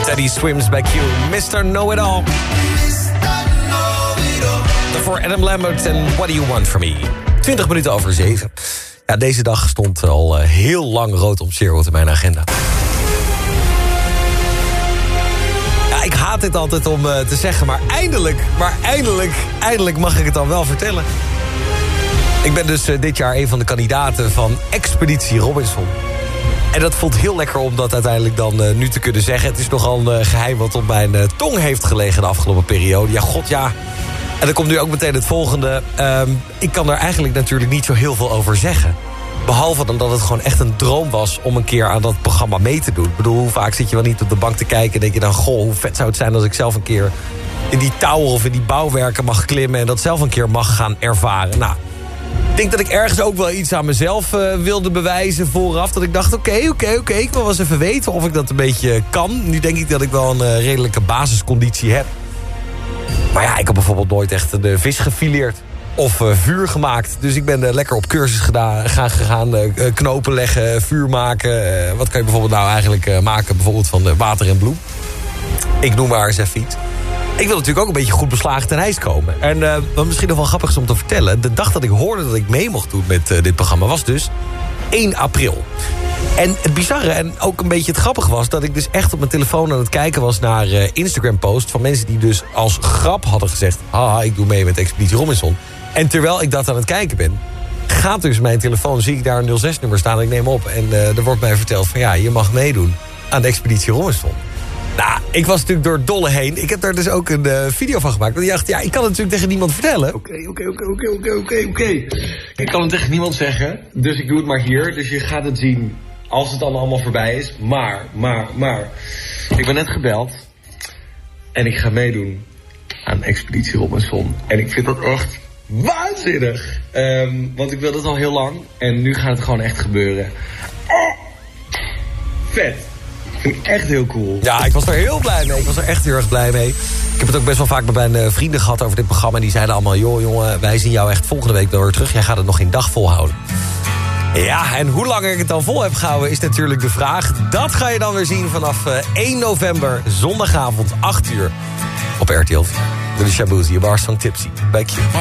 Teddy Swims bij Q. Mr. Know-It-All. Daarvoor Adam Lambert en What Do You Want From Me. 20 minuten over 7. Ja, deze dag stond al heel lang rood omcirkeld in mijn agenda. Ja, ik haat dit altijd om te zeggen, maar eindelijk mag ik het dan wel vertellen. Ik ben dus dit jaar een van de kandidaten van Expeditie Robinson. En dat voelt heel lekker om dat uiteindelijk dan nu te kunnen zeggen. Het is nogal een geheim wat op mijn tong heeft gelegen de afgelopen periode. Ja, god ja. En dan komt nu ook meteen het volgende. Ik kan er eigenlijk natuurlijk niet zo heel veel over zeggen. Behalve dan dat het gewoon echt een droom was om een keer aan dat programma mee te doen. Ik bedoel, hoe vaak zit je wel niet op de bank te kijken en denk je dan, goh, hoe vet zou het zijn als ik zelf een keer in die tower of in die bouwwerken mag klimmen en dat zelf een keer mag gaan ervaren. Nou, ik denk dat ik ergens ook wel iets aan mezelf wilde bewijzen vooraf. Dat ik dacht, oké, ik wil wel eens even weten of ik dat een beetje kan. Nu denk ik dat ik wel een redelijke basisconditie heb. Maar ja, ik heb bijvoorbeeld nooit echt een vis gefileerd. Of vuur gemaakt. Dus ik ben lekker op cursus gegaan. Knopen leggen, vuur maken. Wat kan je bijvoorbeeld nou eigenlijk maken? Bijvoorbeeld van water en bloem. Ik noem maar eens even iets. Ik wil natuurlijk ook een beetje goed beslagen ten ijs komen. En wat misschien nog wel grappig is om te vertellen. De dag dat ik hoorde dat ik mee mocht doen met dit programma was dus 1 april. En het bizarre en ook een beetje het grappige was dat ik dus echt op mijn telefoon aan het kijken was naar Instagram-posts van mensen die dus als grap hadden gezegd, haha, ik doe mee met Expeditie Robinson. En terwijl ik dat aan het kijken ben, gaat dus mijn telefoon, zie ik daar een 06-nummer staan en ik neem op. En er wordt mij verteld van ja, je mag meedoen aan de Expeditie Robinson. Nou, ik was natuurlijk door het dolle heen. Ik heb daar dus ook een video van gemaakt. Want ik dacht, ja, ik kan het natuurlijk tegen niemand vertellen. Oké. Ik kan het tegen niemand zeggen, dus ik doe het maar hier. Dus je gaat het zien als het dan allemaal voorbij is. Maar. Ik ben net gebeld. En ik ga meedoen aan Expeditie Robinson. En ik vind dat echt waanzinnig. Want ik wil dat al heel lang. En nu gaat het gewoon echt gebeuren. Vet. Vind ik echt heel cool. Ja, ik was er heel blij mee. Ik was er echt heel erg blij mee. Ik heb het ook best wel vaak met mijn vrienden gehad over dit programma. En die zeiden allemaal, joh jongen, wij zien jou echt volgende week wel weer terug. Jij gaat het nog geen dag volhouden. Ja, en hoe lang ik het dan vol heb gehouden is natuurlijk de vraag. Dat ga je dan weer zien vanaf 1 november, zondagavond, 8 uur. Op RTL 4. Door de Shaboozey, je bar Song Tipsy. Bij Q.